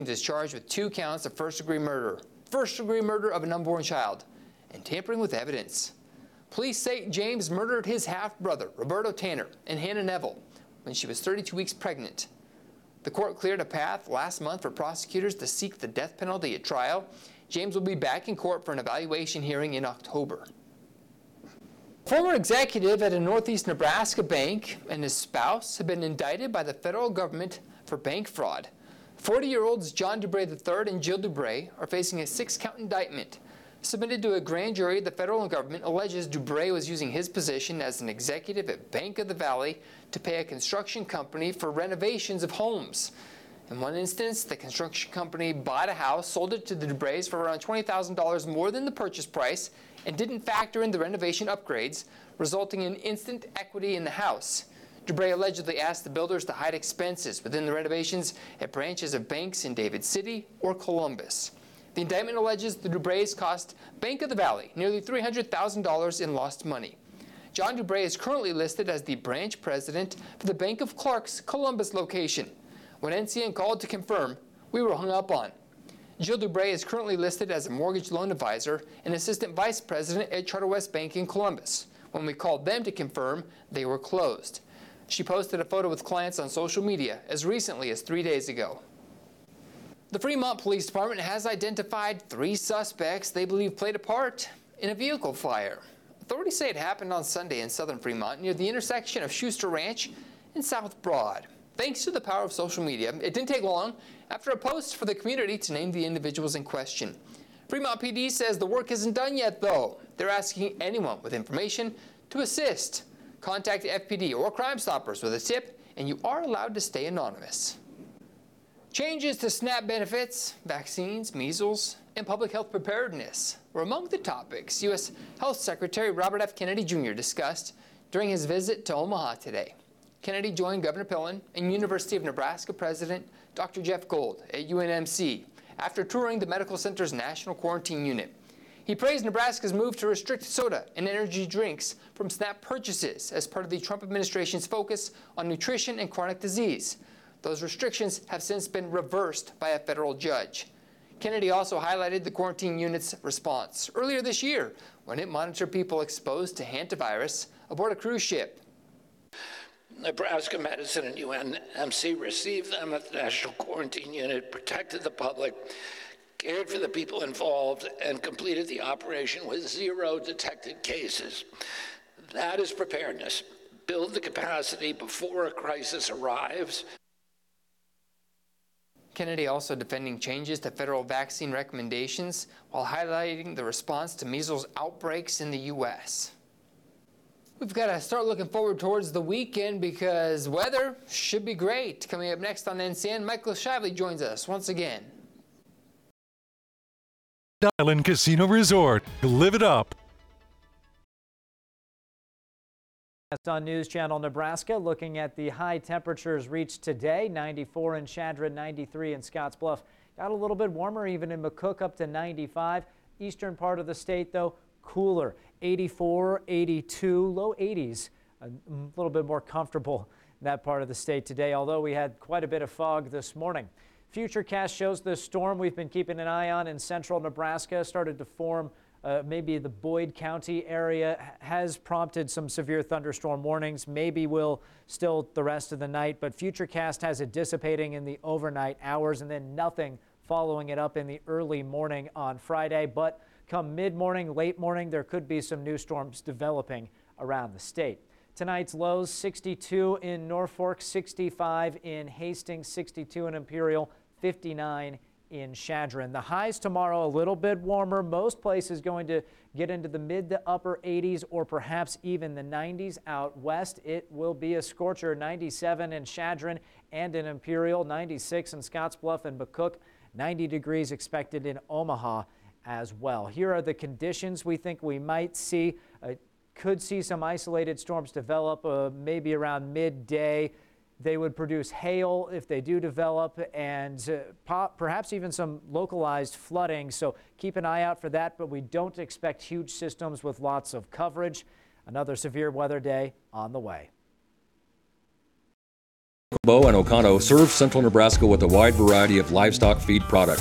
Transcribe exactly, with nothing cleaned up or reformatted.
is charged with two counts of first-degree murder, first-degree murder of an unborn child, and tampering with evidence. Police say James murdered his half-brother, Roberto Tanner, and Hannah Neville when she was thirty-two weeks pregnant. The court cleared a path last month for prosecutors to seek the death penalty at trial. James will be back in court for an evaluation hearing in October. Former executive at a Northeast Nebraska bank and his spouse have been indicted by the federal government for bank fraud. forty-year-olds John Dubray the third and Jill Dubray are facing a six-count indictment. Submitted to a grand jury, the federal government alleges Dubray was using his position as an executive at Bank of the Valley to pay a construction company for renovations of homes. In one instance, the construction company bought a house, sold it to the Dubrays for around twenty thousand dollars more than the purchase price, and didn't factor in the renovation upgrades, resulting in instant equity in the house. Dubray allegedly asked the builders to hide expenses within the renovations at branches of banks in David City or Columbus. The indictment alleges the Dubrays cost Bank of the Valley nearly three hundred thousand dollars in lost money. John Dubray is currently listed as the branch president for the Bank of Clark's Columbus location. When N C N called to confirm, we were hung up on. Jill Dubray is currently listed as a mortgage loan advisor and assistant vice president at Charter West Bank in Columbus. When we called them to confirm, they were closed. She posted a photo with clients on social media as recently as three days ago. The Fremont Police Department has identified three suspects they believe played a part in a vehicle fire. Authorities say it happened on Sunday in southern Fremont near the intersection of Schuster Ranch and South Broad. Thanks to the power of social media, it didn't take long after a post for the community to name the individuals in question. Fremont P D says the work isn't done yet, though. They're asking anyone with information to assist. Contact F P D or Crime Stoppers with a tip, and you are allowed to stay anonymous. Changes to SNAP benefits, vaccines, measles, and public health preparedness were among the topics U S Health Secretary Robert F. Kennedy Junior discussed during his visit to Omaha today. Kennedy joined Governor Pillen and University of Nebraska President Doctor Jeff Gold at U N M C after touring the medical center's national quarantine unit. He praised Nebraska's move to restrict soda and energy drinks from SNAP purchases as part of the Trump administration's focus on nutrition and chronic disease. Those restrictions have since been reversed by a federal judge. Kennedy also highlighted the quarantine unit's response earlier this year when it monitored people exposed to hantavirus aboard a cruise ship. Nebraska Medicine and U N M C received them at the National Quarantine Unit, protected the public, cared for the people involved, and completed the operation with zero detected cases. That is preparedness. Build the capacity before a crisis arrives. Kennedy also defending changes to federal vaccine recommendations while highlighting the response to measles outbreaks in the U S We've got to start looking forward towards the weekend because weather should be great. Coming up next on N C N, Michael Shively joins us once again. Island Casino Resort. Live it up. On News Channel Nebraska, looking at the high temperatures reached today, ninety-four in Chadron, ninety-three in Scottsbluff. Got a little bit warmer even in McCook, up to ninety-five. Eastern part of the state, though, cooler, eighty-four, eighty-two, low eighties. A little bit more comfortable in that part of the state today, although we had quite a bit of fog this morning. Futurecast shows the storm we've been keeping an eye on in central Nebraska started to form. Uh, maybe the Boyd County area has prompted some severe thunderstorm warnings. Maybe will still the rest of the night, but Futurecast has it dissipating in the overnight hours and then nothing following it up in the early morning on Friday. But come mid-morning, late morning, there could be some new storms developing around the state. Tonight's lows, sixty-two in Norfolk, sixty-five in Hastings, sixty-two in Imperial, fifty-nine in Chadron. The highs tomorrow a little bit warmer. Most places going to get into the mid to upper eighties or perhaps even the nineties. Out west, it will be a scorcher. ninety-seven in Chadron and in Imperial, ninety-six in Scottsbluff and McCook, ninety degrees expected in Omaha as well. Here are the conditions we think we might see. Uh, could see some isolated storms develop uh, maybe around midday. They would produce hail if they do develop and uh, pop, perhaps even some localized flooding. So keep an eye out for that, but we don't expect huge systems with lots of coverage. Another severe weather day on the way. Bow and Oconto serves central Nebraska with a wide variety of livestock feed products.